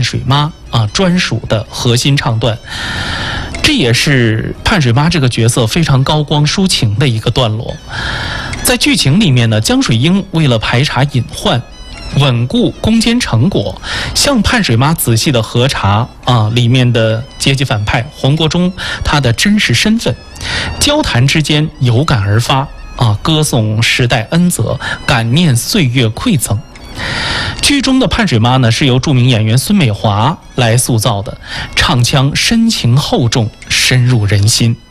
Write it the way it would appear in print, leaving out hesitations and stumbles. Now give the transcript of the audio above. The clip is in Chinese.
水妈专属的核心唱段。这也是盼水妈这个角色非常高光抒情的一个段落。在剧情里面呢，江水英为了排查隐患，稳固攻坚成果，向盼水妈仔细的核查里面的阶级反派黄国忠他的真实身份，交谈之间有感而发歌颂时代恩泽，感念岁月馈赠。剧中的盼水妈呢，是由著名演员孙美华来塑造的，唱腔深情厚重，深入人心。